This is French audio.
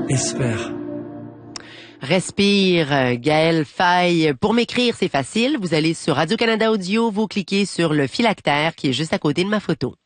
espère. Respire, Gaël Faye. Pour m'écrire, c'est facile. Vous allez sur Radio-Canada Audio, vous cliquez sur le phylactère qui est juste à côté de ma photo.